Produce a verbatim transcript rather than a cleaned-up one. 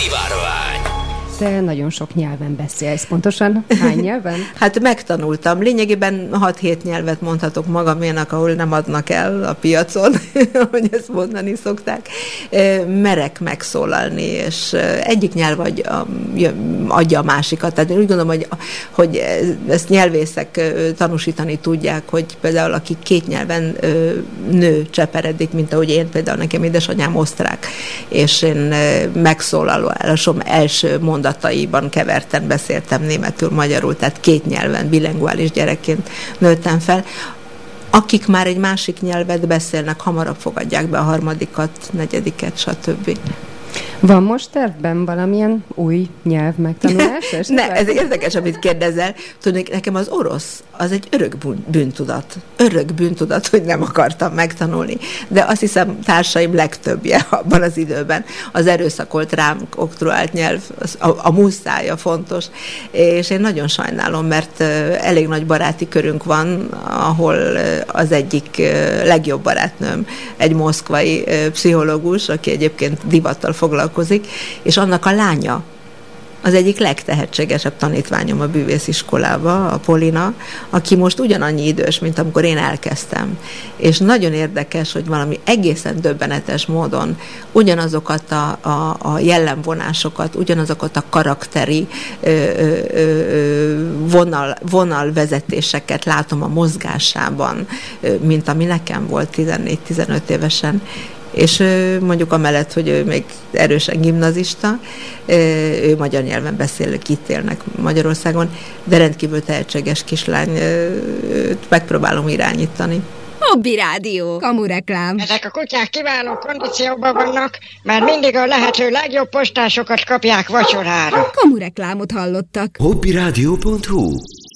Szivárvány. Te nagyon sok nyelven beszélsz. Pontosan hány nyelven? Hát megtanultam. Lényegében hat-hét nyelvet mondhatok magaménak, ahol nem adnak el a piacon, hogy ezt mondani szokták. Merek megszólalni, és egyik nyelv adja, adja a másikat. Tehát én úgy gondolom, hogy, hogy ezt nyelvészek tanúsítani tudják, hogy például aki két nyelven nő, cseperedik, mint ahogy én, például nekem édesanyám osztrák, és én megszólalásom első mondat mondataiban keverten beszéltem németül, magyarul, tehát két nyelven, bilinguális gyerekként nőttem fel. Akik már egy másik nyelvet beszélnek, hamarabb fogadják be a harmadikat, negyediket, stb. Van most tervben valamilyen új nyelv megtanulás? Ne, ez érdekes, amit kérdezel. Tudod, nekem az orosz, az egy örök bűntudat. Örök bűntudat, hogy nem akartam megtanulni. De azt hiszem, társaim legtöbbje abban az időben az erőszakolt rám oktroált nyelv, a, a muszája fontos. És én nagyon sajnálom, mert elég nagy baráti körünk van, ahol az egyik legjobb barátnőm egy moszkvai pszichológus, aki egyébként divattal foglalkozik, és annak a lánya az egyik legtehetségesebb tanítványom a bűvésziskolába, a Polina, aki most ugyanannyi idős, mint amikor én elkezdtem. És nagyon érdekes, hogy valami egészen döbbenetes módon ugyanazokat a, a, a jellemvonásokat, ugyanazokat a karakteri ö, ö, ö, vonal, vonalvezetéseket látom a mozgásában, ö, mint ami nekem volt tizennégy-tizenöt évesen. És mondjuk amellett, hogy ő még erősen gimnazista, ő magyar nyelven beszél, itt élnek Magyarországon, de rendkívül tehetséges kislány, őt megpróbálom irányítani. Hobby Rádió. Kamureklám. Ezek a kutyák kiváló kondícióban vannak, mert mindig a lehető legjobb postásokat kapják vacsorára. Kamureklámot hallottak. hobby rádió pont hu